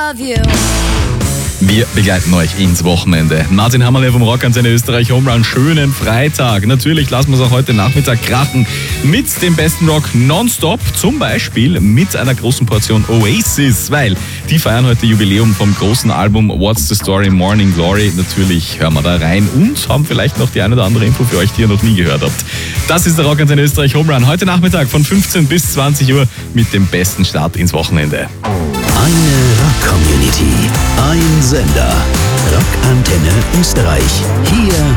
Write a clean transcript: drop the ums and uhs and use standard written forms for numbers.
love you. Wir begleiten euch ins Wochenende. Martin Hammerle vom Rockantenne Österreich Home Run. Schönen Freitag. Natürlich lassen wir es auch heute Nachmittag krachen mit dem besten Rock nonstop. Zum Beispiel mit einer großen Portion Oasis, weil die feiern heute Jubiläum vom großen Album What's the Story Morning Glory. Natürlich hören wir da rein und haben vielleicht noch die eine oder andere Info für euch, die ihr noch nie gehört habt. Das ist der Rockantenne Österreich Home Run. Heute Nachmittag von 15 bis 20 Uhr mit dem besten Start ins Wochenende. Eine Rock-Community, ein Sender. Rockantenne Österreich. Hier